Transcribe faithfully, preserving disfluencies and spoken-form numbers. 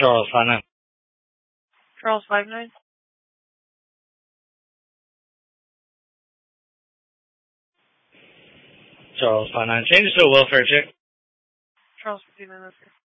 Charles five nine. Charles five nine. Charles five nine. Change to a welfare check. Charles fifty nine.